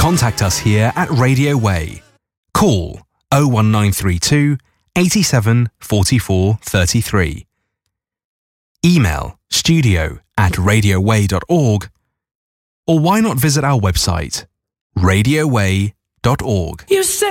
Contact us here at Radio Way. Call 01932 87 44 33. Email studio@radioway.org, or why not visit our website, radioway.org. You say